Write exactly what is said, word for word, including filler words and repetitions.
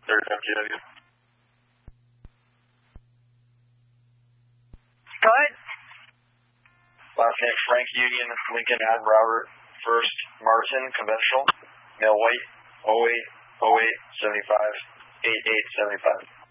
third M T W. Go ahead. Last name Frank Union, Lincoln Ad Robert, first Martin, conventional, male white, oh eight, oh eight, seventy-five, eighty-eight, seventy-five.